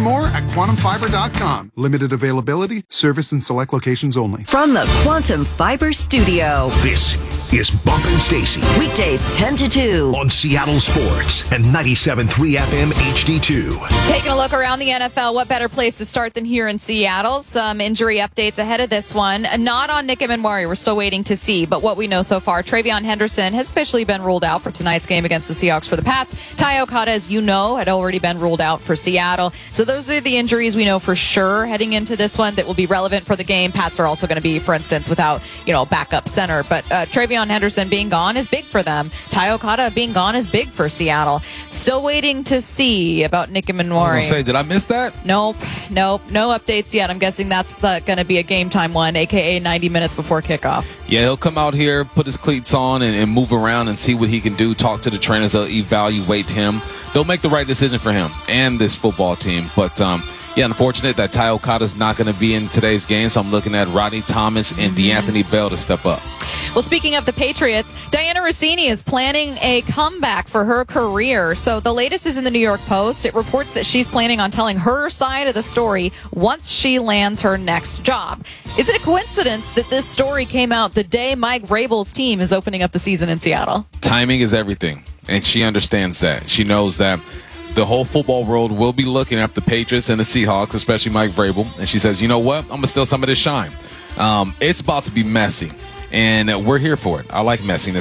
more at quantumfiber.com. Limited availability, service in select locations only. From the Quantum Fiber Studio. This is Bump and Stacy. Weekdays 10 to 2. On Seattle Sports and 97.3 FM HD2. Taking a look around the NFL, what better place to start than here in Seattle? Some injury updates ahead of this one. Not on Nick Emenwari. We're still waiting to see. But what we know so far, Travion Henderson has officially been ruled out for tonight's game against the Seahawks for the Pats. Ty Okada, as you know, had already been ruled out for Seattle. So those are the injuries we know for sure heading into this one that will be relevant for the game. Pats are also going to be, for instance, without, backup center. But Travion Henderson being gone is big for them. Ty Okada being gone is big for Seattle. Still waiting to see about Nick Emenwari. Did I miss that? Nope. No updates yet. I'm guessing that's going to be a game time one, a.k.a. 90 minutes before kickoff. Yeah, he'll come out here, put his cleats on, and move around and see what he can do. Talk to the trainers. They'll evaluate him. They'll make the right decision for him and this football team. But, unfortunate that Ty Okada's not going to be in today's game, so I'm looking at Rodney Thomas and DeAnthony Bell to step up. Well, speaking of the Patriots, Diana Rossini is planning a comeback for her career. So the latest is in the New York Post. It reports that she's planning on telling her side of the story once she lands her next job. Is it a coincidence that this story came out the day Mike Vrabel's team is opening up the season in Seattle? Timing is everything, and she understands that. She knows that the whole football world will be looking at the Patriots and the Seahawks, especially Mike Vrabel. And she says, you know what? I'm going to steal some of this shine. It's about to be messy, and we're here for it. I like messiness.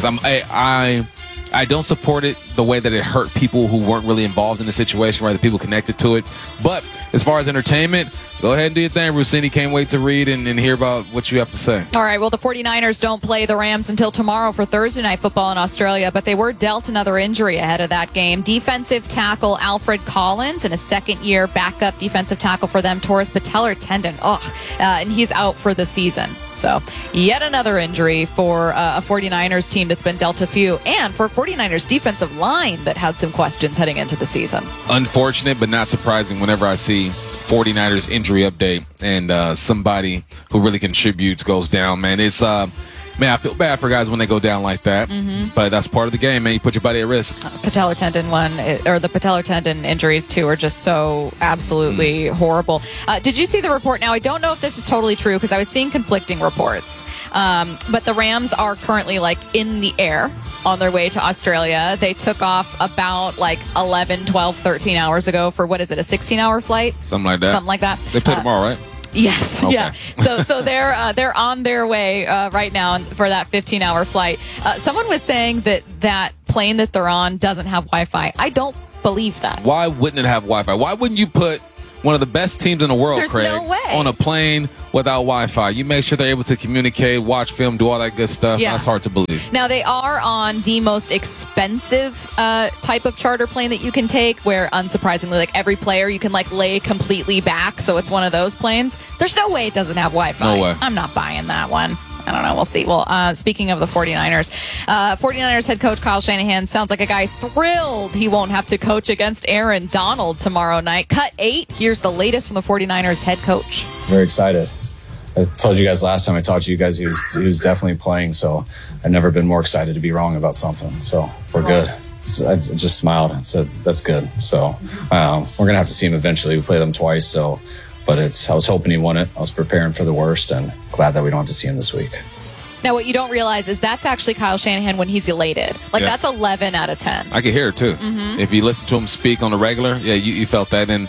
I don't support it the way that it hurt people who weren't really involved in the situation, right? The people connected to it. But as far as entertainment, go ahead and do your thing, Rossini. Can't wait to read and hear about what you have to say. All right, well, the 49ers don't play the Rams until tomorrow for Thursday Night Football in Australia, but they were dealt another injury ahead of that game. Defensive tackle Alfred Collins, and a second-year backup defensive tackle for them, tore his patellar tendon. And he's out for the season. So yet another injury for a 49ers team that's been dealt a few, and for 49ers defensive line that had some questions heading into the season. Unfortunate, but not surprising whenever I see 49ers injury update and somebody who really contributes goes down, man. It's I feel bad for guys when they go down like that, but that's part of the game, man. You put your body at risk. Patellar tendon the patellar tendon injuries too are just so absolutely horrible. Did you see the report? Now, I don't know if this is totally true because I was seeing conflicting reports. But the Rams are currently in the air on their way to Australia. They took off about 11, 12, 13 hours ago for, what is it, a 16-hour flight? Something like that. They play tomorrow, right? Yes. Okay. Yeah. So they're on their way right now for that 15-hour flight. Someone was saying that plane that they're on doesn't have Wi-Fi. I don't believe that. Why wouldn't it have Wi-Fi? Why wouldn't you put one of the best teams in the world, There's Craig, no way. on a plane without Wi-Fi? You make sure they're able to communicate, watch film, do all that good stuff. Yeah. That's hard to believe. Now, they are on the most expensive type of charter plane that you can take, where, unsurprisingly, every player you can lay completely back, so it's one of those planes. There's no way it doesn't have Wi-Fi. No way. I'm not buying that one. I don't know. We'll see. Well, speaking of the 49ers, 49ers head coach Kyle Shanahan sounds like a guy thrilled he won't have to coach against Aaron Donald tomorrow night. Cut 8. Here's the latest from the 49ers head coach. Very excited. I told you guys last time I talked to you guys, he was definitely playing, so I've never been more excited to be wrong about something. So we're good. So I just smiled and said, that's good. So we're going to have to see him eventually. We play them twice, but I was hoping he won it. I was preparing for the worst, and glad that we don't have to see him this week. Now, what you don't realize is that's actually Kyle Shanahan when he's elated. That's 11 out of 10. I could hear it, too. If you listen to him speak on the regular, you felt that. And,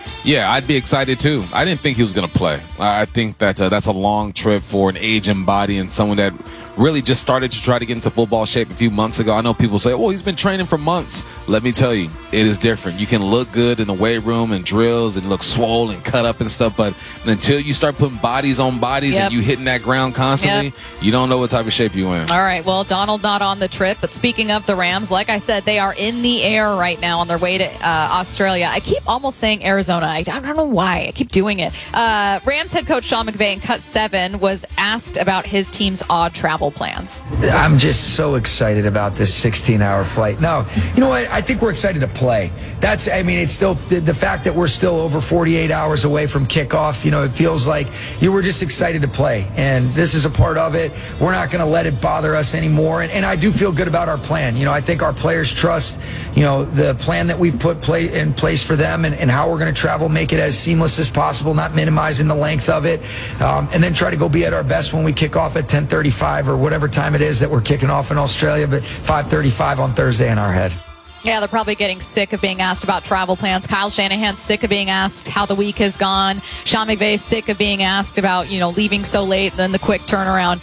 I'd be excited, too. I didn't think he was going to play. I think that that's a long trip for an aging body and someone that really just started to try to get into football shape a few months ago. I know people say, he's been training for months. Let me tell you, it is different. You can look good in the weight room and drills and look swole and cut up and stuff, but until you start putting bodies on bodies and you hitting that ground constantly, you don't know what type of shape you're in. All right, well, Donald not on the trip, but speaking of the Rams, like I said, they are in the air right now on their way to Australia. I keep almost saying Arizona. I don't know why. I keep doing it. Rams head coach Sean McVay in Cut 7 was asked about his team's odd travel plans. I'm just so excited about this 16-hour flight. No, you know what? I think we're excited to play. It's still the fact that we're still over 48 hours away from kickoff. It feels like you were just excited to play, and this is a part of it. We're not going to let it bother us anymore, and I do feel good about our plan. I think our players trust, the plan that we've put in place for them and how we're going to travel travel, make it as seamless as possible, not minimizing the length of it, and then try to go be at our best when we kick off at 10:35 or whatever time it is that we're kicking off in Australia, but 5:35 on Thursday in our head. Yeah, they're probably getting sick of being asked about travel plans. Kyle Shanahan's sick of being asked how the week has gone. Sean McVay's sick of being asked about, leaving so late, then the quick turnaround.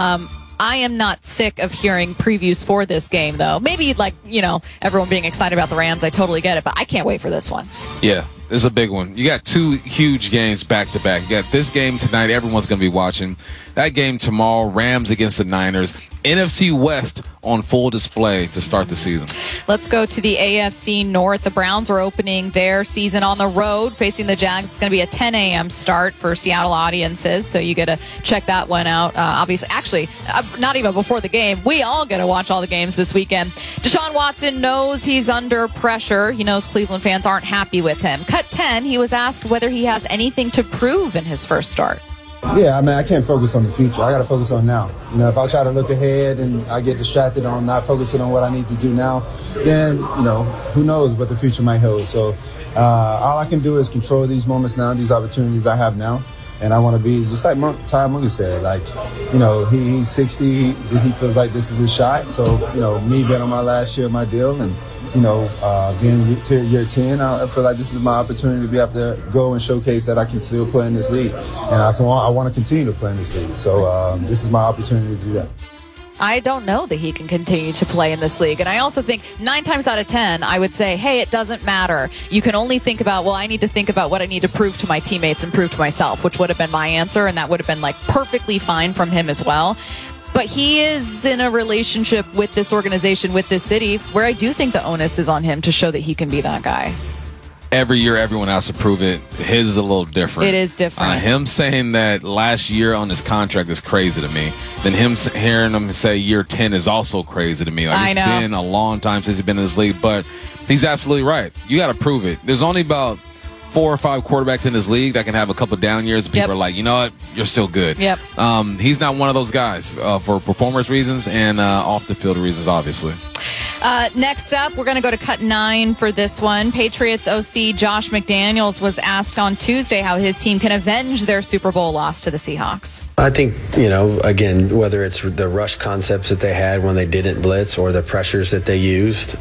I am not sick of hearing previews for this game, though. Maybe, everyone being excited about the Rams, I totally get it, but I can't wait for this one. Yeah, this is a big one. You got two huge games back-to-back. You got this game tonight everyone's going to be watching. That game tomorrow, Rams against the Niners. NFC West on full display to start the season. Let's go to the AFC North. The Browns are opening their season on the road, facing the Jags. It's going to be a 10 a.m. start for Seattle audiences, so you get to check that one out. Obviously, actually, not even before the game. We all get to watch all the games this weekend. Deshaun Watson knows he's under pressure. He knows Cleveland fans aren't happy with him. Cut 10, he was asked whether he has anything to prove in his first start. Yeah, I can't focus on the future. I got to focus on now. If I try to look ahead and I get distracted on not focusing on what I need to do now, then, who knows what the future might hold. So all I can do is control these moments now, these opportunities I have now. And I want to be just like Ty Munger said, he's 60. He feels like this is his shot. So, me being on my last year of my deal and, being to year 10, I feel like this is my opportunity to be able to go and showcase that I can still play in this league. And I want to continue to play in this league. So this is my opportunity to do that. I don't know that he can continue to play in this league. And I also think 9 times out of 10, I would say, hey, it doesn't matter. You can only think about, I need to think about what I need to prove to my teammates and prove to myself, which would have been my answer. And that would have been perfectly fine from him as well. But he is in a relationship with this organization, with this city, where I do think the onus is on him to show that he can be that guy. Every year, everyone has to prove it. His is a little different. It is different. Him saying that last year on his contract is crazy to me. Then hearing him say year 10 is also crazy to me. It's been a long time since he's been in this league, but he's absolutely right. You got to prove it. There's only about 4 or 5 quarterbacks in this league that can have a couple down years and people are like, you know what, you're still good. Yep. He's not one of those guys for performance reasons and off the field reasons, obviously. Next up, we're going to go to cut 9 for this one. Patriots OC Josh McDaniels was asked on Tuesday how his team can avenge their Super Bowl loss to the Seahawks. I think, again, whether it's the rush concepts that they had when they didn't blitz or the pressures that they used,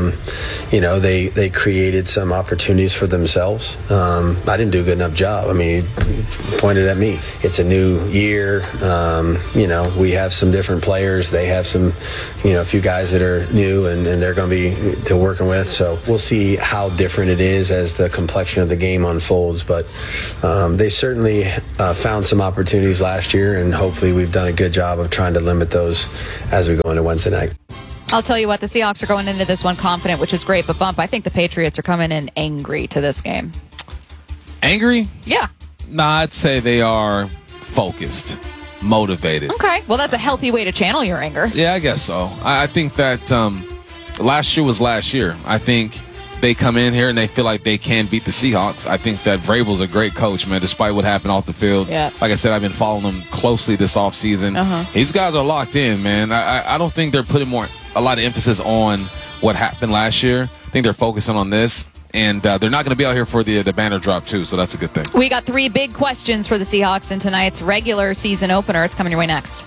they created some opportunities for themselves. I didn't do a good enough job. You pointed at me. It's a new year. We have some different players. They have some, a few guys that are new and they're going to be working with. So we'll see how different it is as the complexion of the game unfolds. But they certainly found some opportunities last year, and hopefully we've done a good job of trying to limit those as we go into Wednesday night. I'll tell you what, the Seahawks are going into this one confident, which is great. But, Bump, I think the Patriots are coming in angry to this game. Angry? Yeah. Nah, I'd say they are focused, motivated. Okay. Well, that's a healthy way to channel your anger. Yeah, I guess so. I think that last year was last year. I think they come in here and they feel like they can beat the Seahawks. I think that Vrabel's a great coach, man, despite what happened off the field. Yeah. Like I said, I've been following him closely this offseason. These guys are locked in, man. I don't think they're putting a lot of emphasis on what happened last year. I think they're focusing on this. And they're not going to be out here for the banner drop, too, so that's a good thing. We got 3 big questions for the Seahawks in tonight's regular season opener. It's coming your way next.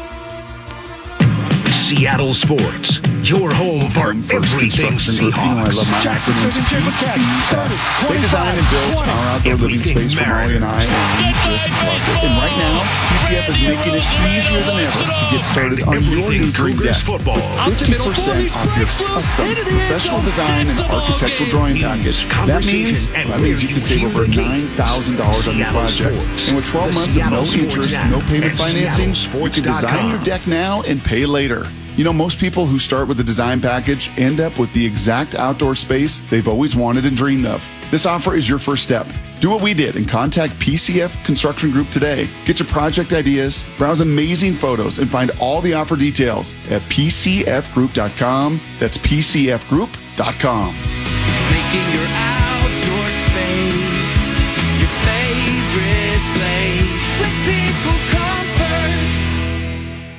Seattle Sports, your home for everything Seahawks. I love my acronym. They design and build our outdoor living space for Molly and I, and we just love it. And right now, PCF is making it easier than ever to get started on your new dream deck. 50% off your custom professional design and architectural drawing package. That means you can save over $9,000 on your project. And with 12 months of no interest, no payment financing, you can design your deck now and pay later. Most people who start with a design package end up with the exact outdoor space they've always wanted and dreamed of. This offer is your first step. Do what we did and contact PCF Construction Group today. Get your project ideas, browse amazing photos, and find all the offer details at PCFgroup.com. That's PCFgroup.com. Making your outdoor space your favorite place. When people come first.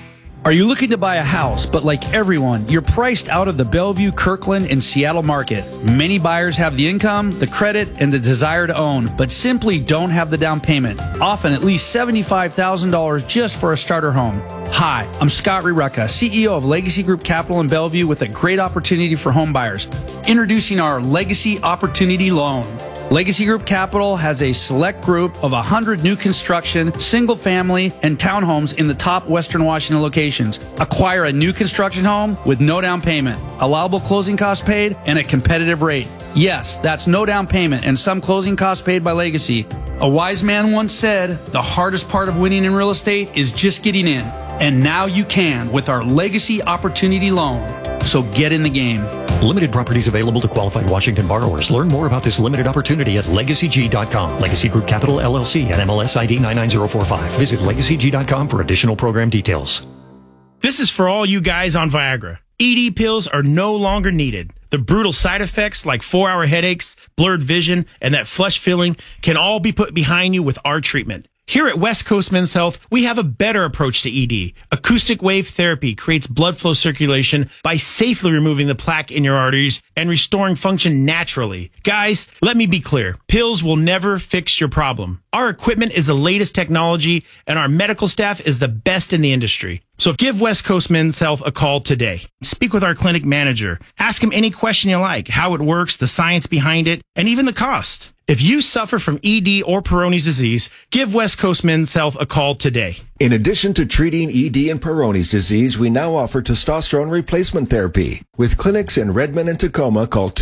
Are you looking to buy a house, but like everyone, you're priced out of the Bellevue, Kirkland, and Seattle market? Many buyers have the income, the credit, and the desire to own, but simply don't have the down payment, often at least $75,000 just for a starter home. Hi, I'm Scott Rireka, CEO of Legacy Group Capital in Bellevue, with a great opportunity for home buyers. Introducing our Legacy Opportunity Loan. Legacy Group Capital has a select group of 100 new construction, single-family, and townhomes in the top Western Washington locations. Acquire a new construction home with no down payment, allowable closing costs paid, and a competitive rate. Yes, that's no down payment and some closing costs paid by Legacy. A wise man once said, the hardest part of winning in real estate is just getting in. And now you can with our Legacy Opportunity Loan. So get in the game. Limited properties available to qualified Washington borrowers. Learn more about this limited opportunity at LegacyG.com. Legacy Group Capital LLC and MLS ID 99045. Visit LegacyG.com for additional program details. This is for all you guys on Viagra. ED pills are no longer needed. The brutal side effects like 4-hour headaches, blurred vision, and that flush feeling can all be put behind you with our treatment. Here at West Coast Men's Health, we have a better approach to ED. Acoustic wave therapy creates blood flow circulation by safely removing the plaque in your arteries and restoring function naturally. Guys, let me be clear. Pills will never fix your problem. Our equipment is the latest technology, and our medical staff is the best in the industry. So give West Coast Men's Health a call today. Speak with our clinic manager. Ask him any question you like, how it works, the science behind it, and even the cost. If you suffer from ED or Peyronie's disease, give West Coast Men's Health a call today. In addition to treating ED and Peyronie's disease, we now offer testosterone replacement therapy. With clinics in Redmond and Tacoma, call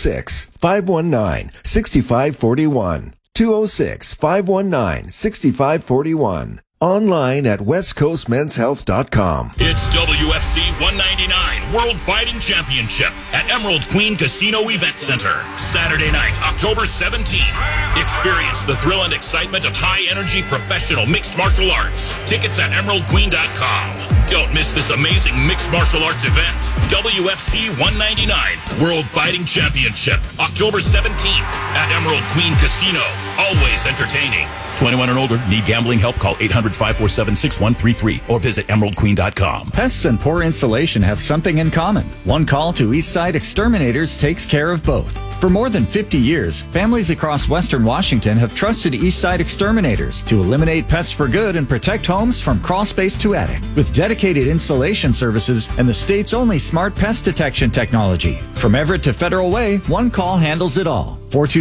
206-519-6541. 206-519-6541. Online at westcoastmenshealth.com. It's WFC 199 World Fighting Championship at Emerald Queen Casino Event Center. Saturday night, October 17th. Experience the thrill and excitement of high-energy professional mixed martial arts. Tickets at emeraldqueen.com. Don't miss this amazing mixed martial arts event. WFC 199 World Fighting Championship, October 17th at Emerald Queen Casino. Always entertaining. 21 and older. Need gambling help? Call 800-547-6133 or visit emeraldqueen.com. Pests and poor insulation have something in common. One call to Eastside Exterminators takes care of both. For more than 50 years, families across Western Washington have trusted Eastside Exterminators to eliminate pests for good and protect homes from crawl space to attic. With dedicated insulation services and the state's only smart pest detection technology. From Everett to Federal Way, one call handles it all.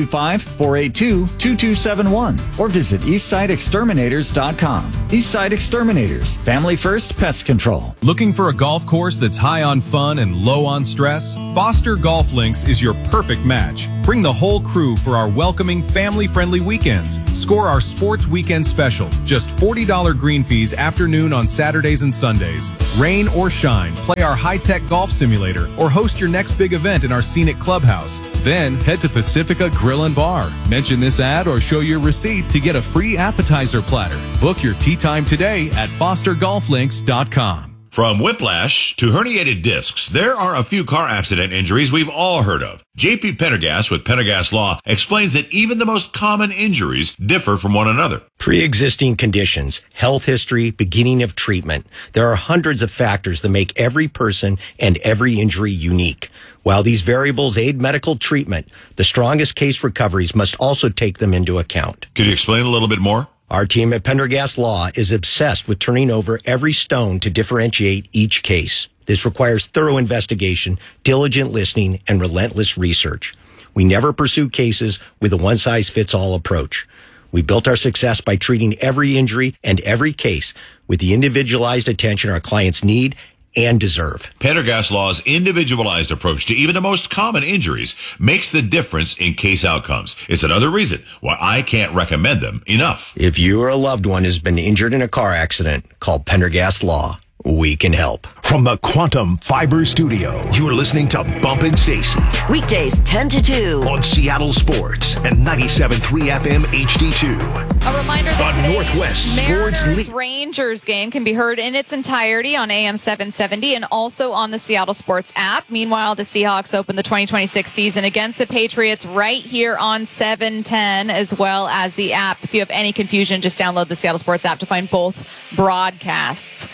425-482-2271 or visit EastsideExterminators.com. Eastside Exterminators, family first pest control. Looking for a golf course that's high on fun and low on stress? Foster Golf Links is your perfect match. Bring the whole crew for our welcoming, family-friendly weekends. Score our sports weekend special. Just $40 green fees afternoon on Saturdays and Sundays. Rain or shine, play our high-tech golf simulator or host your next big event in our scenic clubhouse. Then head to Pacifica Grill and Bar. Mention this ad or show your receipt to get a free appetizer platter. Book your tee time today at fostergolflinks.com. From whiplash to herniated discs, there are a few car accident injuries we've all heard of. JP Pendergast with Pendergast Law explains that even the most common injuries differ from one another. Pre-existing conditions, health history, beginning of treatment. There are hundreds of factors that make every person and every injury unique. While these variables aid medical treatment, the strongest case recoveries must also take them into account. Could you explain a little bit more? Our team at Pendergast Law is obsessed with turning over every stone to differentiate each case. This requires thorough investigation, diligent listening, and relentless research. We never pursue cases with a one-size-fits-all approach. We built our success by treating every injury and every case with the individualized attention our clients need and deserve. Pendergast Law's individualized approach to even the most common injuries makes the difference in case outcomes. It's another reason why I can't recommend them enough. If you or a loved one has been injured in a car accident, call Pendergast Law. We can help. From the Quantum Fiber Studio, you're listening to Bumpin' Stacy. Weekdays 10 to 2. On Seattle Sports and 97.3 FM HD2. A reminder that the today's Northwest Sports Mariners-Rangers game can be heard in its entirety on AM 770 and also on the Seattle Sports app. Meanwhile, the Seahawks open the 2026 season against the Patriots right here on 710 as well as the app. If you have any confusion, just download the Seattle Sports app to find both broadcasts.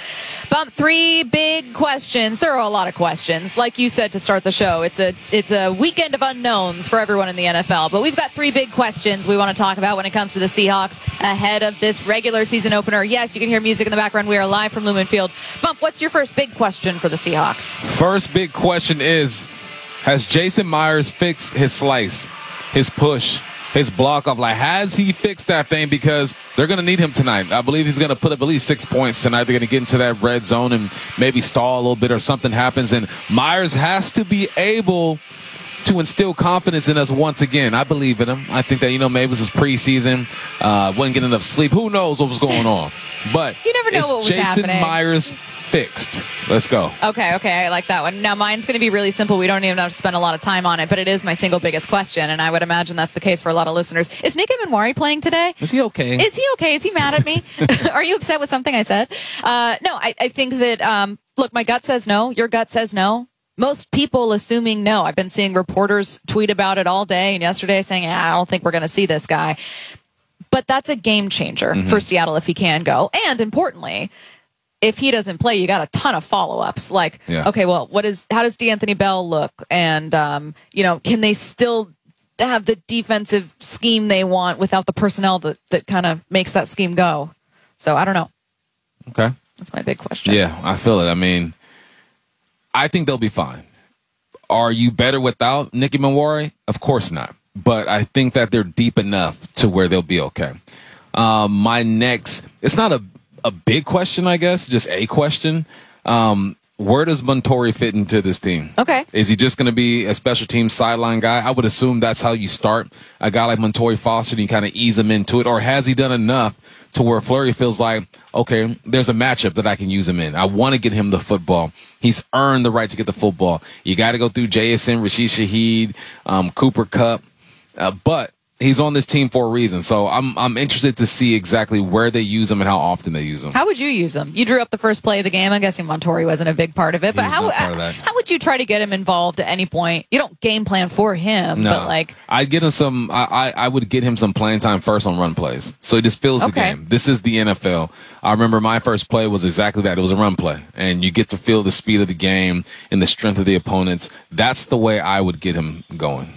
Bump, 3 big questions. There are a lot of questions. Like you said to start the show, it's a weekend of unknowns for everyone in the NFL. But we've got 3 big questions we want to talk about when it comes to the Seahawks ahead of this regular season opener. Yes, you can hear music in the background. We are live from Lumen Field. Bump, what's your first big question for the Seahawks? First big question is, has Jason Myers fixed his slice, his push, his block off? Like, has he fixed that thing? Because they're going to need him tonight. I believe he's going to put up at least 6 points tonight. They're going to get into that red zone and maybe stall a little bit or something happens. And Myers has to be able to instill confidence in us once again. I believe in him. I think that, maybe it was his preseason. Wasn't getting enough sleep. Who knows what was going on? But you never know what was Jason happening. Myers fixed. Let's go. Okay, I like that one. Now, mine's going to be really simple. We don't even have to spend a lot of time on it, but it is my single biggest question, and I would imagine that's the case for a lot of listeners. Is Nick Emenwari playing today? Is he okay? Is he mad at me? Are you upset with something I said? No, I think that, look, my gut says no. Your gut says no. Most people assuming no. I've been seeing reporters tweet about it all day and yesterday saying, I don't think we're going to see this guy. But that's a game changer for Seattle if he can go. And importantly, if he doesn't play, you got a ton of follow-ups. Like, okay, well, how does DeAnthony Bell look? And, can they still have the defensive scheme they want without the personnel that kind of makes that scheme go? So I don't know. Okay. That's my big question. Yeah, I feel it. I mean, I think they'll be fine. Are you better without Nick Emenwari? Of course not. But I think that they're deep enough to where they'll be okay. My next, it's not a big question, I guess, just a question. Where does Montori fit into this team? Okay. Is he just going to be a special team sideline guy? I would assume that's how you start a guy like Montori Foster and you kind of ease him into it. Or has he done enough to where Fleury feels like, okay, there's a matchup that I can use him in. I want to get him the football. He's earned the right to get the football. You got to go through JSN, Rashid Shaheed, Cooper Kupp. But he's on this team for a reason. So I'm interested to see exactly where they use him and how often they use him. How would you use him? You drew up the first play of the game. I'm guessing Montori wasn't a big part of it. But how would you try to get him involved at any point? You don't game plan for him, no. but like I'd get him some I would get him some playing time first on run plays. So he just feels the game. This is the NFL. I remember my first play was exactly that. It was a run play. And you get to feel the speed of the game and the strength of the opponents. That's the way I would get him going.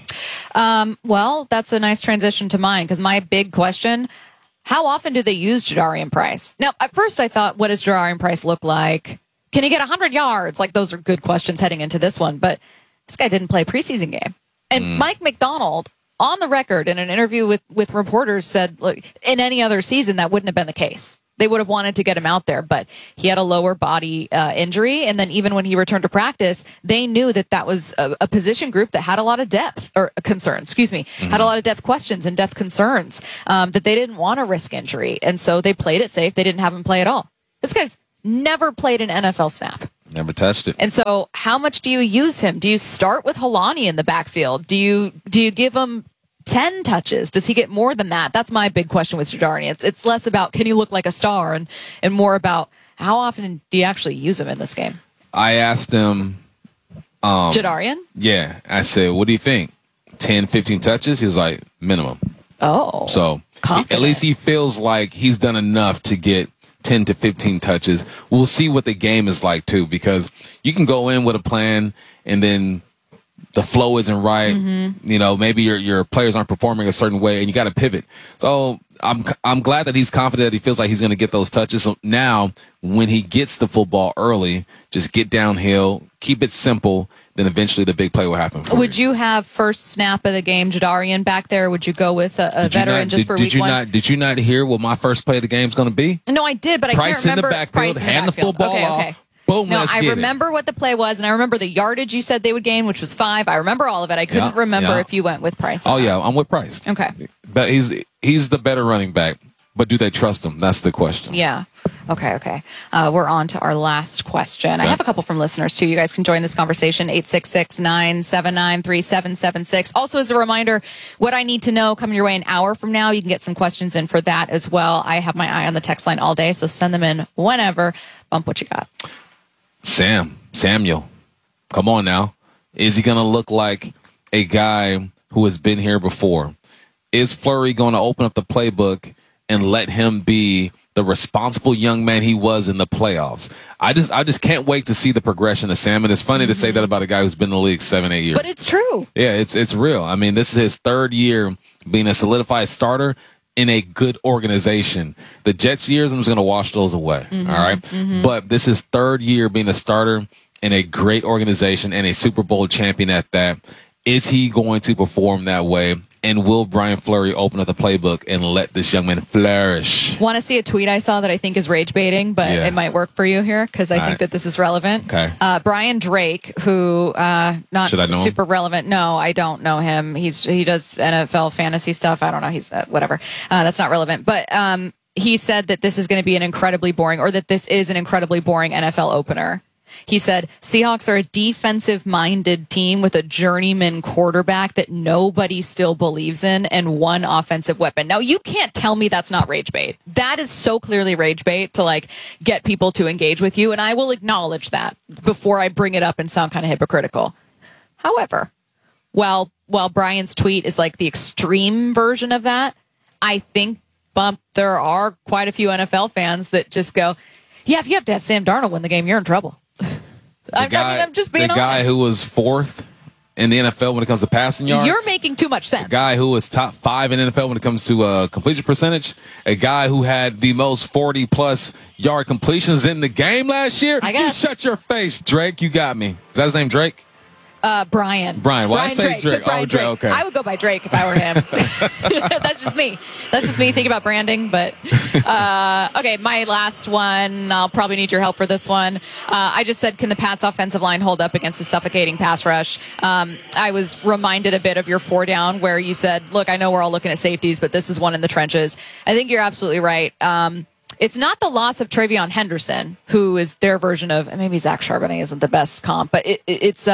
Well, that's a nice transition to mine because my big question, how often do they use Jadarian Price? Now, at first I thought, what does Jadarian Price look like? Can he get 100 yards? Like, those are good questions heading into this one, but this guy didn't play a preseason game. And Mike McDonald, on the record in an interview with reporters, said, look, in any other season, that wouldn't have been the case. They would have wanted to get him out there, but he had a lower body injury. And then even when he returned to practice, they knew that was a position group that had a lot of depth or concerns, had a lot of depth questions and depth concerns that they didn't want to risk injury. And so they played it safe. They didn't have him play at all. This guy's never played an NFL snap. Never touched it. And so how much do you use him? Do you start with Helani in the backfield? Do you give him 10 touches? Does he get more than that? That's my big question with Jadarian. It's less about can he look like a star and more about how often do you actually use him in this game? I asked him. Jadarian? Yeah. I said, what do you think? 10, 15 touches? He was like, minimum. Oh. So at least he feels like he's done enough to get 10 to 15 touches. We'll see what the game is like, too, because you can go in with a plan and then the flow isn't right. Maybe your players aren't performing a certain way and you got to pivot. So I'm glad that he's confident that he feels like he's going to get those touches. So now when he gets the football early, just get downhill, keep it simple. Then eventually the big play will happen. Would you have first snap of the game Jadarian back there? Would you go with a veteran just for week one? Did you not hear what my first play of the game is going to be? No, I did, but I Price can't remember. Price in the backfield, hand the football off. Boom, no, I remember what the play was, and I remember the yardage you said they would gain, which was 5. I remember all of it. I couldn't remember if you went with Price. Oh, yeah, I'm with Price. Okay. But he's the better running back, but do they trust him? That's the question. Yeah. Okay. We're on to our last question. I have a couple from listeners, too. You guys can join this conversation, 866-979-3776. Also, as a reminder, what I need to know coming your way an hour from now, you can get some questions in for that as well. I have my eye on the text line all day, so send them in whenever. Bump, what you got? Samuel, come on now. Is he going to look like a guy who has been here before? Is Fleury going to open up the playbook and let him be the responsible young man he was in the playoffs. I just can't wait to see the progression of Sam. And it's funny to say that about a guy who's been in the league 7-8 years. But it's true. Yeah, it's real. I mean, this is his third year being a solidified starter in a good organization. The Jets years, I'm just going to wash those away. All right. But this is third year being a starter in a great organization and a Super Bowl champion at that. Is he going to perform that way? And will Brian Fleury open up the playbook and let this young man flourish? Want to see a tweet I saw that I think is rage baiting, but it might work for you here because I think that this is relevant. Okay. Brian Drake, who not Should I know super relevant. No, I don't know him. He does NFL fantasy stuff. I don't know. He's whatever. That's not relevant. But he said that this is going to be an incredibly boring, or that this is an incredibly boring NFL opener. He said, Seahawks are a defensive-minded team with a journeyman quarterback that nobody still believes in and one offensive weapon. Now, you can't tell me that's not rage bait. That is so clearly rage bait to, like, get people to engage with you, and I will acknowledge that before I bring it up and sound kind of hypocritical. However, while Brian's tweet is, like, the extreme version of that, I think there are quite a few NFL fans that just go, yeah, if you have to have Sam Darnold win the game, you're in trouble. I'm just being honest. The guy who was fourth in the NFL when it comes to passing yards. You're making too much sense. A guy who was top 5 in the NFL when it comes to completion percentage. A guy who had the most 40-plus yard completions in the game last year. You shut your face, Drake. You got me. Is that his name, Drake? Brian. Why I say Drake? Oh, Drake. Okay. I would go by Drake if I were him. That's just me. Think about branding. But okay, my last one. I'll probably need your help for this one. I just said, can the Pats offensive line hold up against a suffocating pass rush? I was reminded a bit of your 4 down where you said, look, I know we're all looking at safeties, but this is one in the trenches. I think you're absolutely right. It's not the loss of Travion Henderson, who is their version of, maybe Zach Charbonnet isn't the best comp, but it's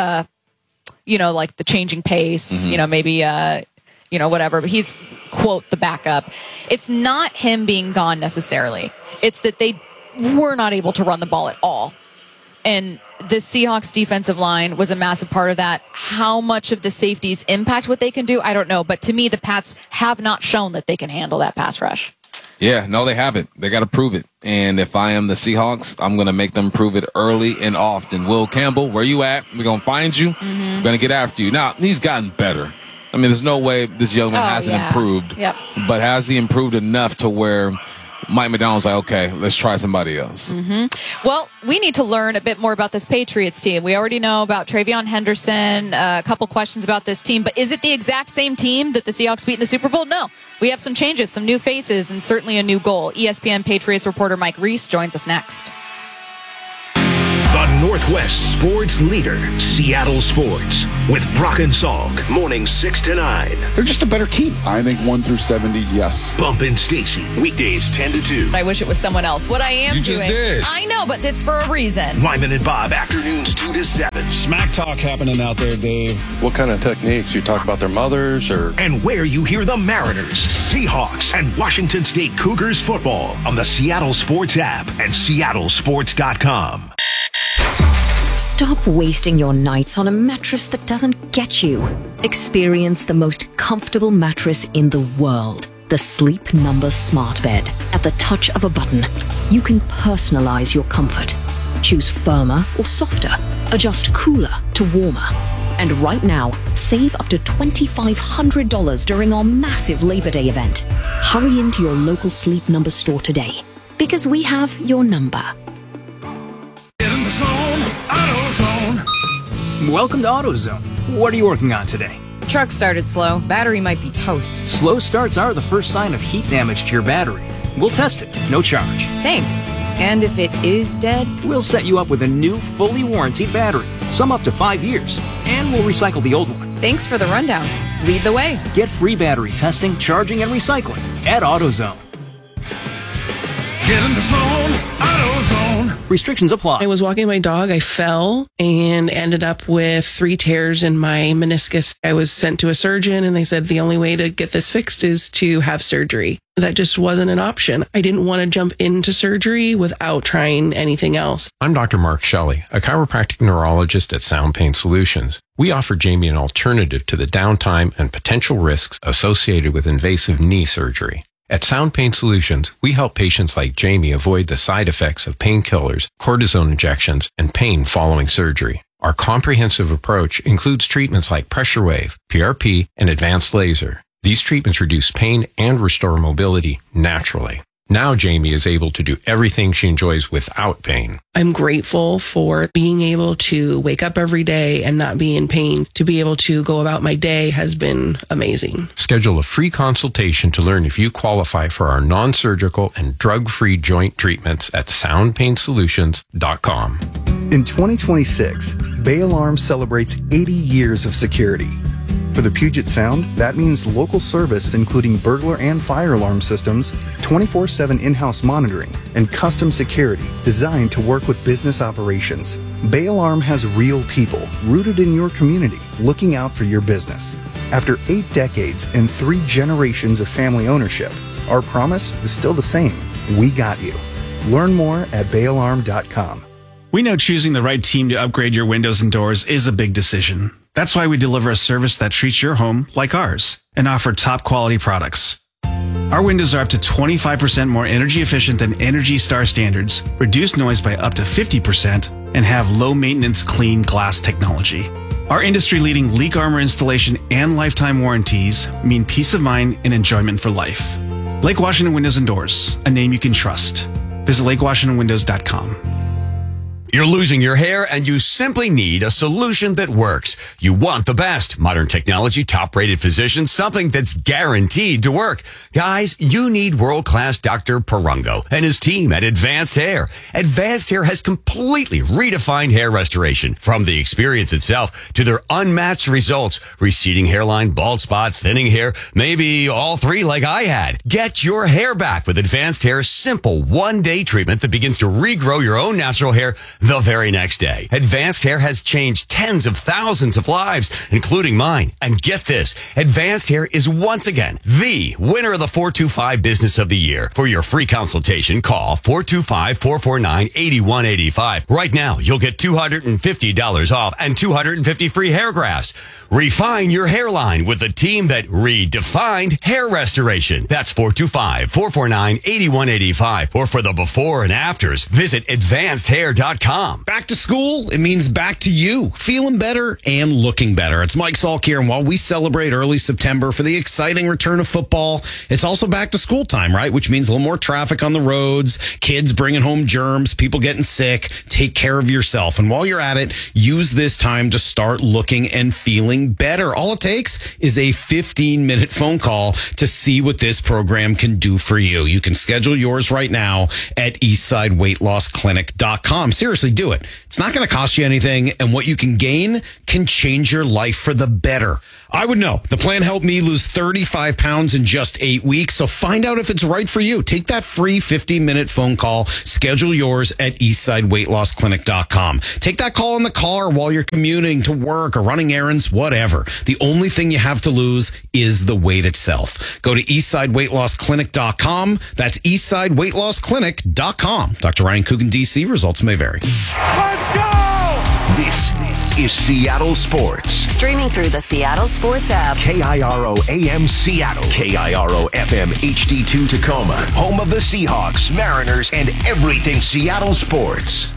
like the changing pace, maybe, whatever. But he's, quote, the backup. It's not him being gone necessarily. It's that they were not able to run the ball at all. And the Seahawks defensive line was a massive part of that. How much of the safeties impact what they can do, I don't know. But to me, the Pats have not shown that they can handle that pass rush. Yeah, no, they haven't. They got to prove it. And if I am the Seahawks, I'm going to make them prove it early and often. Will Campbell, where you at? We're going to find you. We're going to get after you. Now, he's gotten better. I mean, there's no way this young man hasn't improved. Yep. But has he improved enough to where Mike McDonald's like, okay, let's try somebody else? Well, we need to learn a bit more about this Patriots team. We already know about Travion Henderson, a couple questions about this team, but is it the exact same team that the Seahawks beat in the Super Bowl? No. We have some changes, some new faces, and certainly a new goal. ESPN Patriots reporter Mike Reese joins us next. The Northwest sports leader, Seattle Sports, with Brock and Salk, mornings 6 to 9. They're just a better team. I think 1 through 70, yes. Bump and Stacy, weekdays 10 to 2. I wish it was someone else. What I am You doing. just did. I know, but it's for a reason. Wyman and Bob, afternoons 2 to 7. Smack talk happening out there, Dave. What kind of techniques? You talk about their mothers or? And where you hear the Mariners, Seahawks, and Washington State Cougars football on the Seattle Sports app and seattlesports.com. Stop wasting your nights on a mattress that doesn't get you. Experience the most comfortable mattress in the world. The Sleep Number Smart Bed. At the touch of a button, you can personalize your comfort. Choose firmer or softer. Adjust cooler to warmer. And right now, save up to $2,500 during our massive Labor Day event. Hurry into your local Sleep Number store today, because we have your number. Welcome to AutoZone. What are you working on today? Truck started slow. Battery might be toast. Slow starts are the first sign of heat damage to your battery. We'll test it, no charge. Thanks. And if it is dead? We'll set you up with a new, fully warranted battery, some up to 5 years, and we'll recycle the old one. Thanks for the rundown. Lead the way. Get free battery testing, charging, and recycling at AutoZone. Get in the zone, AutoZone. Restrictions apply. I was walking my dog. I fell and ended up with 3 tears in my meniscus. I was sent to a surgeon and they said the only way to get this fixed is to have surgery. That just wasn't an option. I didn't want to jump into surgery without trying anything else. I'm Dr. Mark Shelley, a chiropractic neurologist at Sound Pain Solutions. We offer Jamie an alternative to the downtime and potential risks associated with invasive knee surgery. At Sound Pain Solutions, we help patients like Jamie avoid the side effects of painkillers, cortisone injections, and pain following surgery. Our comprehensive approach includes treatments like pressure wave, PRP, and advanced laser. These treatments reduce pain and restore mobility naturally. Now Jamie is able to do everything she enjoys without pain. I'm grateful for being able to wake up every day and not be in pain. To be able to go about my day has been amazing. Schedule a free consultation to learn if you qualify for our non-surgical and drug-free joint treatments at soundpainsolutions.com. In 2026, Bay Alarm celebrates 80 years of security. For the Puget Sound, that means local service including burglar and fire alarm systems, 24/7 in-house monitoring, and custom security designed to work with business operations. Bay Alarm has real people rooted in your community looking out for your business. After 8 decades and 3 generations of family ownership, our promise is still the same. We got you. Learn more at bayalarm.com. We know choosing the right team to upgrade your windows and doors is a big decision. That's why we deliver a service that treats your home like ours and offer top quality products. Our windows are up to 25% more energy efficient than Energy Star standards, reduce noise by up to 50%, and have low maintenance clean glass technology. Our industry leading leak armor installation and lifetime warranties mean peace of mind and enjoyment for life. Lake Washington Windows and Doors, a name you can trust. Visit lakewashingtonwindows.com. You're losing your hair and you simply need a solution that works. You want the best. Modern technology, top-rated physicians, something that's guaranteed to work. Guys, you need world-class Dr. Perungo and his team at Advanced Hair. Advanced Hair has completely redefined hair restoration. From the experience itself to their unmatched results. Receding hairline, bald spot, thinning hair, maybe all 3 like I had. Get your hair back with Advanced Hair's simple one-day treatment that begins to regrow your own natural hair the very next day. Advanced Hair has changed tens of thousands of lives, including mine. And get this, Advanced Hair is once again the winner of the 425 Business of the Year. For your free consultation, call 425-449-8185. Right now, you'll get $250 off and 250 free hair grafts. Refine your hairline with the team that redefined hair restoration. That's 425-449-8185. Or for the before and afters, visit advancedhair.com. Back to school, it means back to you, feeling better and looking better. It's Mike Salk here, and while we celebrate early September for the exciting return of football, it's also back to school time, right? Which means a little more traffic on the roads, kids bringing home germs, people getting sick. Take care of yourself. And while you're at it, use this time to start looking and feeling better. All it takes is a 15-minute phone call to see what this program can do for you. You can schedule yours right now at eastsideweightlossclinic.com. Seriously, do it. It's not going to cost you anything, and what you can gain can change your life for the better. I would know. The plan helped me lose 35 pounds in just 8 weeks, so find out if it's right for you. Take that free 15-minute phone call. Schedule yours at eastsideweightlossclinic.com. Take that call in the car while you're commuting to work or running errands, whatever. The only thing you have to lose is the weight itself. Go to eastsideweightlossclinic.com. That's eastsideweightlossclinic.com. Dr. Ryan Coogan, D.C. Results may vary. Let's go! This is Seattle Sports. Streaming through the Seattle Sports app. KIRO AM Seattle. KIRO FM HD2 Tacoma. Home of the Seahawks, Mariners, and everything Seattle sports.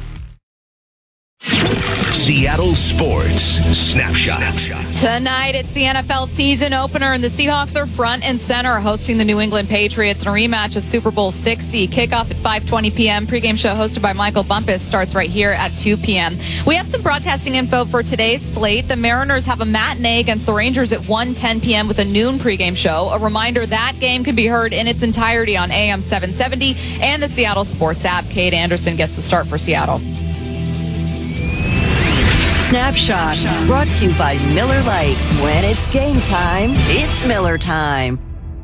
Seattle Sports Snapshot. Tonight, it's the NFL season opener, and the Seahawks are front and center hosting the New England Patriots in a rematch of Super Bowl 60. Kickoff at 5:20 p.m. Pregame show hosted by Michael Bumpus starts right here at 2 p.m. We have some broadcasting info for today's slate. The Mariners have a matinee against the Rangers at 1:10 p.m. with a noon pregame show. A reminder, that game can be heard in its entirety on AM 770 and the Seattle Sports app. Kate Anderson gets the start for Seattle. Snapshot, brought to you by Miller Lite. When it's game time, it's Miller time.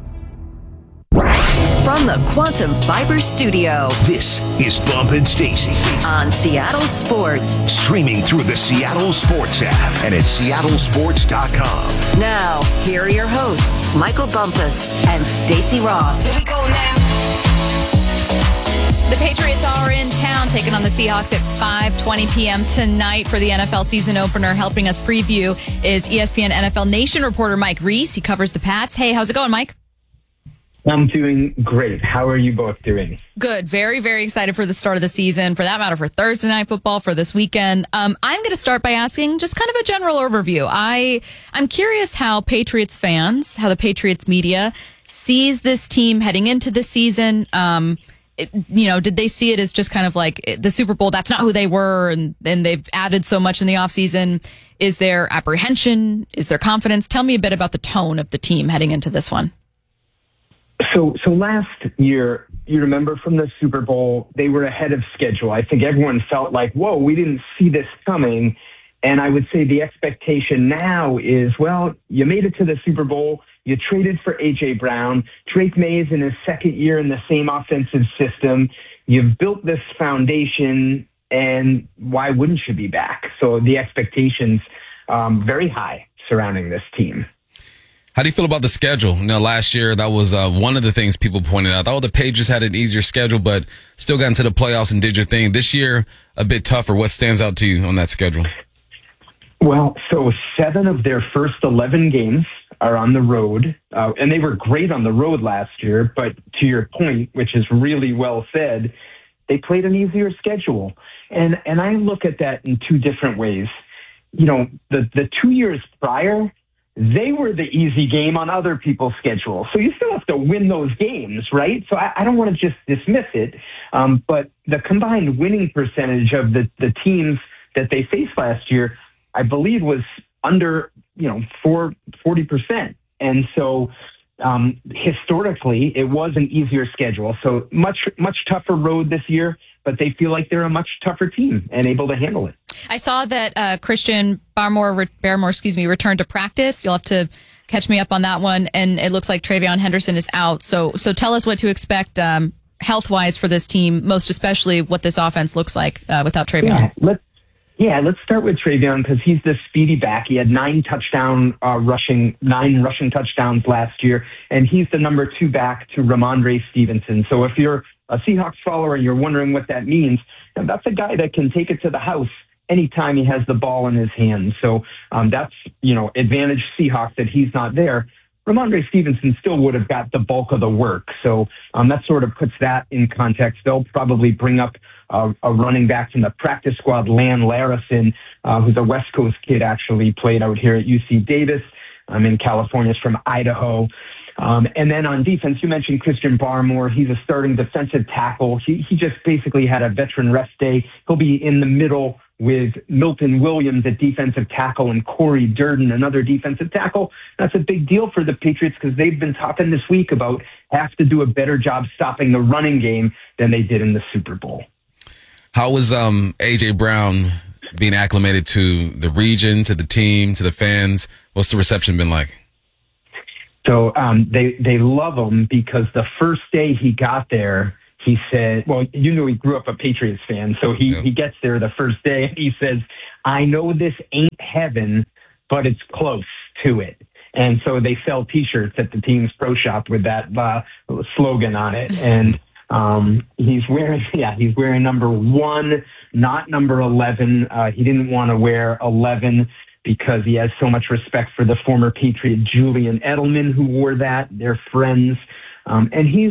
From the Quantum Fiber Studio, this is Bump and Stacy on Seattle Sports. Streaming through the Seattle Sports app and at seattlesports.com. Now, here are your hosts, Michael Bumpus and Stacy Ross. Here we go now. The Patriots are in town taking on the Seahawks at 5:20 p.m. tonight for the NFL season opener. Helping us preview is ESPN NFL Nation reporter Mike Reese. He covers the Pats. Hey, how's it going, Mike? I'm doing great. How are you both doing? Good. Very, very excited for the start of the season, for that matter, for Thursday Night Football, for this weekend. I'm going to start by asking just kind of a general overview. I'm curious how Patriots fans, how the Patriots media sees this team heading into the season. Did they see it as just kind of like the Super Bowl? That's not who they were, and they've added so much in the offseason. Is there apprehension? Is there confidence? Tell me a bit about the tone of the team heading into this one. So last year, you remember from the Super Bowl, they were ahead of schedule. I think everyone felt like, whoa, we didn't see this coming. And I would say the expectation now is, well, you made it to the Super Bowl. You traded for A.J. Brown. Drake May is in his second year in the same offensive system. You've built this foundation, and why wouldn't you be back? So the expectations very high surrounding this team. How do you feel about the schedule? Last year, that was one of the things people pointed out. Oh, the Patriots had an easier schedule, but still got into the playoffs and did your thing. This year, a bit tougher. What stands out to you on that schedule? Well, so 7 of their first 11 games are on the road, and they were great on the road last year. But to your point, which is really well said, they played an easier schedule. And I look at that in two different ways. The 2 years prior, they were the easy game on other people's schedule. So you still have to win those games, right? So I don't want to just dismiss it. But the combined winning percentage of the teams that they faced last year, I believe, was under 40%. And so historically, it was an easier schedule. So much tougher road this year, but they feel like they're a much tougher team and able to handle it. I saw that Christian Barmore, returned to practice. You'll have to catch me up on that one. And it looks like Travion Henderson is out. So tell us what to expect health-wise for this team, most especially what this offense looks like without Travion. Let's start with Travion because he's the speedy back. He had 9 rushing touchdowns last year, and he's the number 2 back to Ramondre Stevenson. So if you're a Seahawks follower and you're wondering what that means, that's a guy that can take it to the house anytime he has the ball in his hands. So that's, advantage Seahawks that he's not there. Ramondre Stevenson still would have got the bulk of the work. So that sort of puts that in context. They'll probably bring up a running back from the practice squad, Lan Larison, who's a West Coast kid, actually played out here at UC Davis. In California, is from Idaho. And then on defense, you mentioned Christian Barmore. He's a starting defensive tackle. He just basically had a veteran rest day. He'll be in the middle with Milton Williams at defensive tackle and Corey Durden, another defensive tackle. That's a big deal for the Patriots because they've been talking this week about have to do a better job stopping the running game than they did in the Super Bowl. How was A.J. Brown being acclimated to the region, to the team, to the fans? What's the reception been like? So they love him because the first day he got there, he said, well, he grew up a Patriots fan. So he gets there the first day and he says, I know this ain't heaven, but it's close to it. And so they sell T-shirts at the team's pro shop with that slogan on it. And he's wearing number 1, not number 11. He didn't want to wear 11 because he has so much respect for the former Patriot Julian Edelman, who wore that. They're friends. And he's,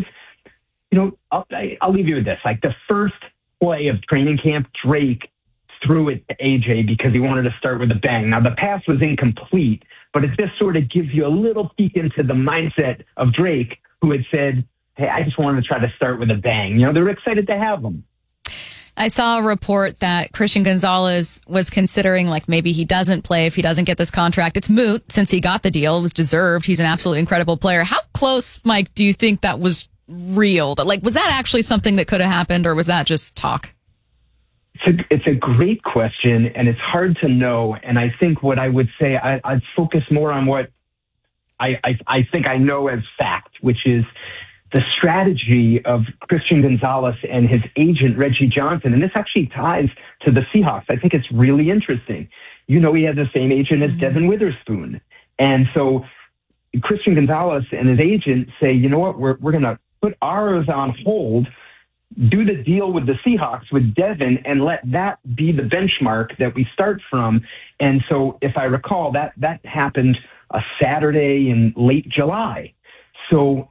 I'll leave you with this. Like the first play of training camp, Drake threw it to AJ because he wanted to start with a bang. Now the pass was incomplete, but it just sort of gives you a little peek into the mindset of Drake, who had said, hey, I just wanted to try to start with a bang. They're excited to have him. I saw a report that Christian Gonzalez was considering maybe he doesn't play if he doesn't get this contract. It's moot since he got the deal. It was deserved. He's an absolutely incredible player. How close, Mike, do you think that was real? Was that actually something that could have happened, or was that just talk? It's a great question, and it's hard to know. And I think what I would say, I'd focus more on what I think I know as fact, which is the strategy of Christian Gonzalez and his agent, Reggie Johnson. And this actually ties to the Seahawks. I think it's really interesting. He has the same agent as Devin Witherspoon. And so Christian Gonzalez and his agent say, you know what, we're going to put ours on hold, do the deal with the Seahawks with Devin, and let that be the benchmark that we start from. And so if I recall, that happened a Saturday in late July. So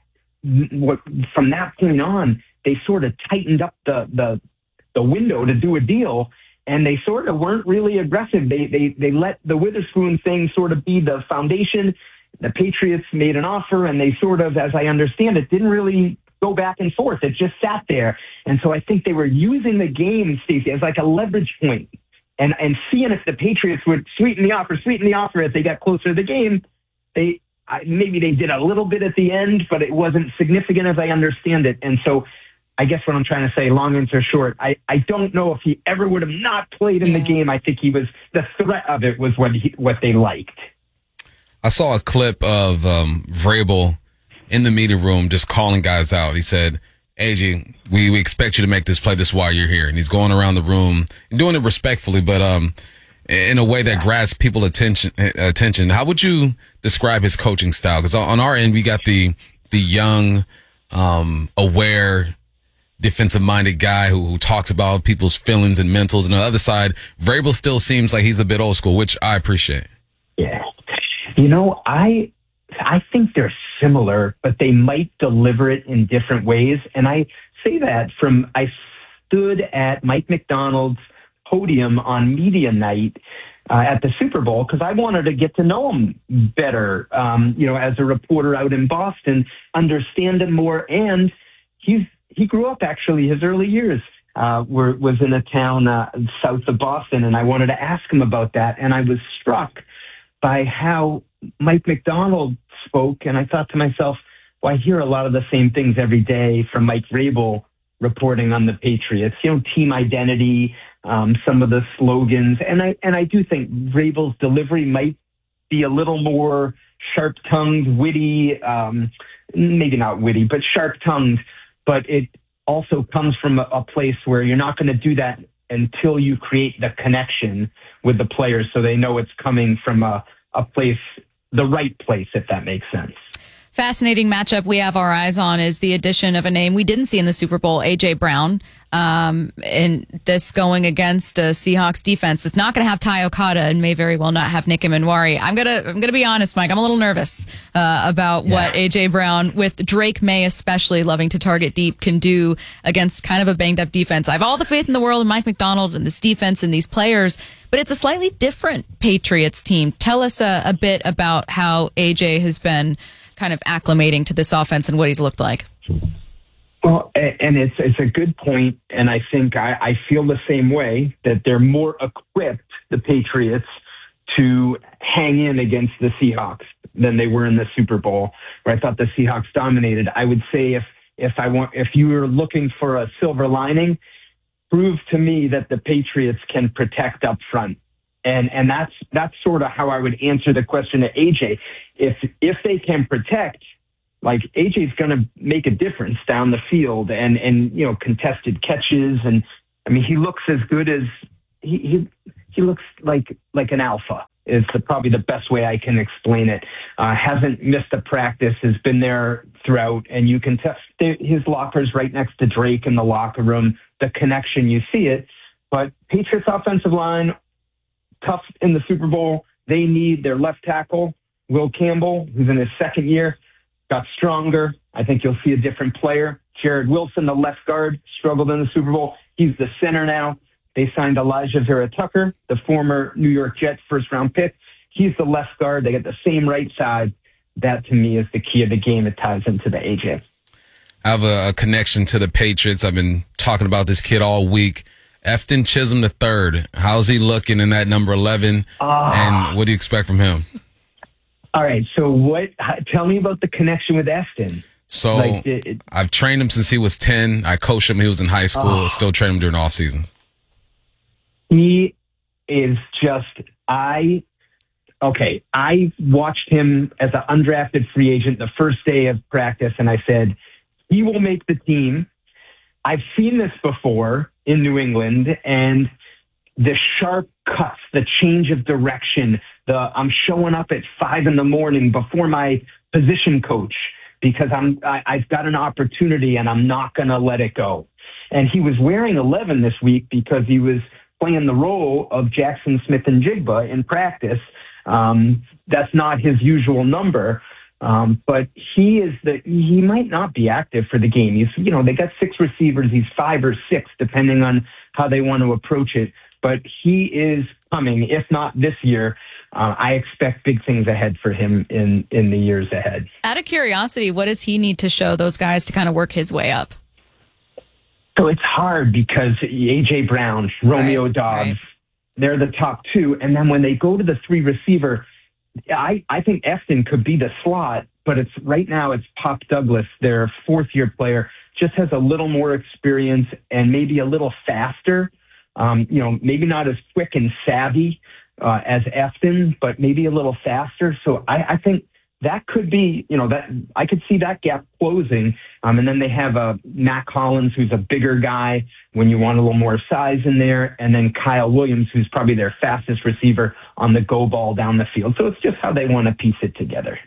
from that point on, they sort of tightened up the window to do a deal, and they sort of weren't really aggressive. They let the Witherspoon thing sort of be the foundation. The Patriots made an offer, and they sort of, as I understand it, didn't really go back and forth. It just sat there. And so I think they were using the game, Stacey, as like a leverage point and seeing if the Patriots would sweeten the offer as they got closer to the game. Maybe they did a little bit at the end, but it wasn't significant as I understand it. And so I guess what I'm trying to say, long answer short, I don't know if he ever would have not played in the game. I think the threat of it was what they liked. I saw a clip of Vrabel in the meeting room just calling guys out. He said, AJ, we expect you to make this play. This is why you're here. And he's going around the room doing it respectfully, but in a way that grabs people's attention. How would you describe his coaching style? Because on our end, we got the young, aware, defensive-minded guy who talks about people's feelings and mentals. And on the other side, Vrabel still seems like he's a bit old school, which I appreciate. Yeah. I think they're similar, but they might deliver it in different ways. And I say that I stood at Mike McDonald's podium on media night at the Super Bowl because I wanted to get to know him better, as a reporter out in Boston, understand him more. And he grew up, actually, his early years was in a town south of Boston, and I wanted to ask him about that. And I was struck by how Mike McDonald spoke, and I thought to myself, well, I hear a lot of the same things every day from Mike Vrabel reporting on the Patriots, team identity, some of the slogans. And I do think Vrabel's delivery might be a little more sharp-tongued, witty, maybe not witty, but sharp-tongued. But it also comes from a place where you're not going to do that until you create the connection with the players so they know it's coming from a place, the right place, if that makes sense. Fascinating matchup we have our eyes on is the addition of a name we didn't see in the Super Bowl, A.J. Brown, and this going against a Seahawks defense that's not going to have Ty Okada and may very well not have Nick Emenwari. I'm gonna be honest, Mike. I'm a little nervous about what A.J. Brown, with Drake May especially loving to target deep, can do against kind of a banged up defense. I have all the faith in the world in Mike McDonald and this defense and these players, but it's a slightly different Patriots team. Tell us a bit about how A.J. has been kind of acclimating to this offense and what he's looked like. Well, and it's a good point, and I think I feel the same way, that they're more equipped, the Patriots, to hang in against the Seahawks than they were in the Super Bowl, where I thought the Seahawks dominated. I would say if you were looking for a silver lining, prove to me that the Patriots can protect up front. And that's sort of how I would answer the question to AJ. If they can protect, like, AJ's going to make a difference down the field and contested catches. And I mean, he looks as good as he looks like an alpha is probably the best way I can explain it. Hasn't missed a practice, has been there throughout, and you can test his locker's right next to Drake in the locker room. The connection, you see it. But Patriots offensive line, tough in the Super Bowl. They need their left tackle, Will Campbell, who's in his second year, got stronger. I think you'll see a different player. Jared Wilson, the left guard, struggled in the Super Bowl. He's the center now. They signed Elijah Vera-Tucker, the former New York Jets first-round pick. He's the left guard. They got the same right side. That, to me, is the key of the game. It ties into the AJ. I have a connection to the Patriots. I've been talking about this kid all week. Efton Chisholm III. How's he looking in that number 11? And what do you expect from him? All right. So tell me about the connection with Efton. So I've trained him since he was 10. I coached him. He was in high school. Still train him during the off season. He is just, I watched him as an undrafted free agent the first day of practice, and I said, he will make the team. I've seen this before in New England, and the sharp cuts, the change of direction, I'm showing up at 5 a.m. before my position coach because I've got an opportunity and I'm not going to let it go. And he was wearing 11 this week because he was playing the role of Jackson Smith and Jigba in practice. That's not his usual number, But he might not be active for the game. They got 6 receivers. He's 5 or 6, depending on how they want to approach it. But he is coming, if not this year. I expect big things ahead for him in the years ahead. Out of curiosity, what does he need to show those guys to kind of work his way up? So it's hard because A.J. Brown, Romeo Dobbs, they're the top 2. And then when they go to the 3 receiver, I think Efton could be the slot, but right now it's Pop Douglas, their 4th-year player, just has a little more experience and maybe a little faster. Maybe not as quick and savvy as Efton, but maybe a little faster. So I think that could be, that I could see that gap closing. And then they have Mac Hollins, who's a bigger guy when you want a little more size in there. And then Kyle Williams, who's probably their fastest receiver on the go ball down the field. So it's just how they want to piece it together.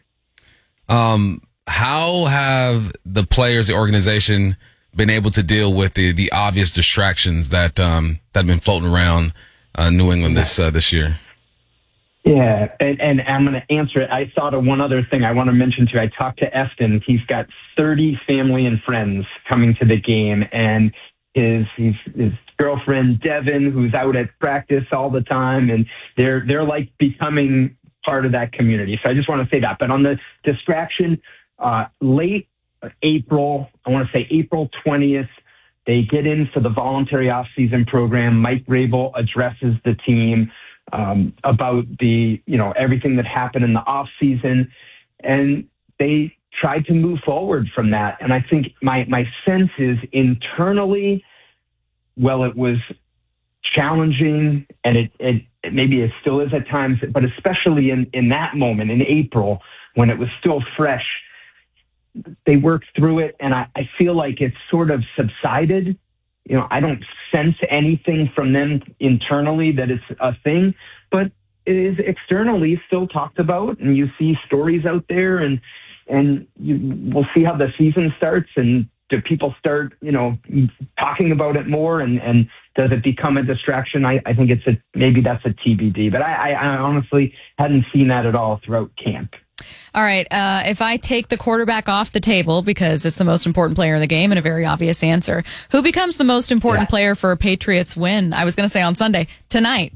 How have the players, the organization, been able to deal with the obvious distractions that have been floating around New England this year? Yeah, and I'm going to answer it. I thought of one other thing I want to mention too. I talked to Efton. He's got 30 family and friends coming to the game, and his girlfriend Devin, who's out at practice all the time, and they're like becoming part of that community. So I just want to say that. But on the distraction, late April, I want to say April 20th, they get in for the voluntary off-season program. Mike Rabel addresses the team about everything that happened in the off season, and they tried to move forward from that. And I think my sense is internally, well, it was challenging, and it maybe it still is at times, but especially in that moment in April when it was still fresh, they worked through it, and I feel like it's sort of subsided. I don't sense anything from them internally that it's a thing, but it is externally still talked about, and you see stories out there, and we'll see how the season starts, and do people start, talking about it more, and does it become a distraction? I think maybe that's a TBD, but I honestly hadn't seen that at all throughout camp. All right. If I take the quarterback off the table because it's the most important player in the game and a very obvious answer, who becomes the most important player for a Patriots win? I was going to say on Sunday, tonight.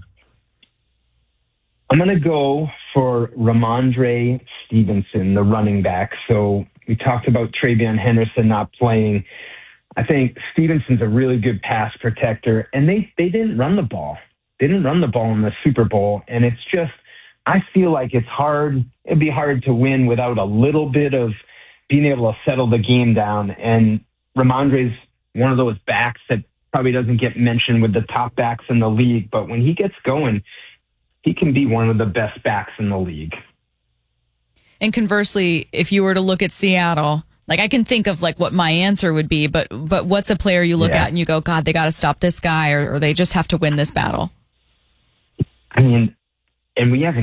I'm going to go for Ramondre Stevenson, the running back. So we talked about TreVeyon Henderson not playing. I think Stevenson's a really good pass protector, and they didn't run the ball. They didn't run the ball in the Super Bowl, and it's just, I feel like it's hard. It'd be hard to win without a little bit of being able to settle the game down. And Ramondre's one of those backs that probably doesn't get mentioned with the top backs in the league, but when he gets going, he can be one of the best backs in the league. And conversely, if you were to look at Seattle, like I can think of like what my answer would be, but what's a player you look at and you go, God, they got to stop this guy, or they just have to win this battle? I mean, and we haven't